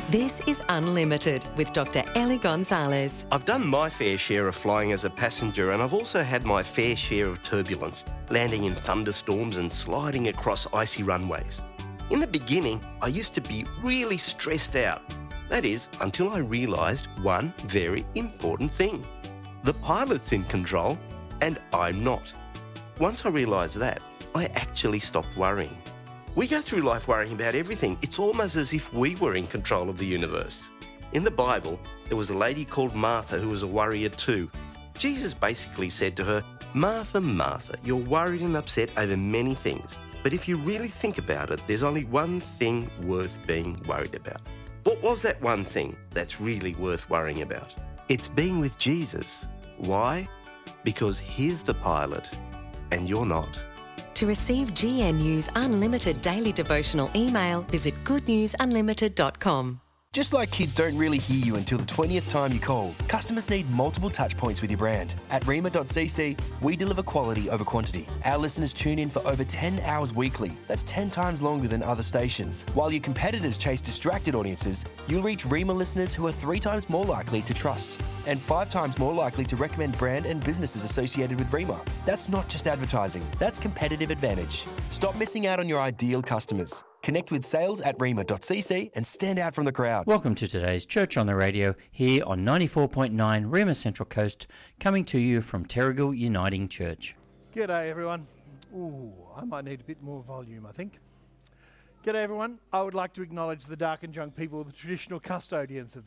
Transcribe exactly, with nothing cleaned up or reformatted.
This is Unlimited with Doctor Ellie Gonzalez. I've done my fair share of flying as a passenger, and I've also had my fair share of turbulence, landing in thunderstorms and sliding across icy runways. In the beginning, I used to be really stressed out. That is, until I realised one very important thing. The pilot's in control and I'm not. Once I realised that, I actually stopped worrying. We go through life worrying about everything. It's almost as if we were in control of the universe. In the Bible, there was a lady called Martha who was a worrier too. Jesus basically said to her, "Martha, Martha, you're worried and upset over many things. But if you really think about it, there's only one thing worth being worried about." What was that one thing that's really worth worrying about? It's being with Jesus. Why? Because he's the pilot and you're not. To receive G N U's unlimited daily devotional email, visit good news unlimited dot com. Just like kids don't really hear you until the twentieth time you call, customers need multiple touch points with your brand. At rema dot c c, we deliver quality over quantity. Our listeners tune in for over ten hours weekly. That's ten times longer than other stations. While your competitors chase distracted audiences, you'll reach Rema listeners who are three times more likely to trust and five times more likely to recommend brand and businesses associated with Rema. That's not just advertising, that's competitive advantage. Stop missing out on your ideal customers. Connect with sales at rema dot c c and stand out from the crowd. Welcome to today's Church on the Radio here on ninety-four point nine Rema Central Coast, coming to you from Terrigal Uniting Church. G'day everyone. Ooh, I might need a bit more volume, I think. G'day everyone. I would like to acknowledge the Dark and Jung people, the traditional custodians of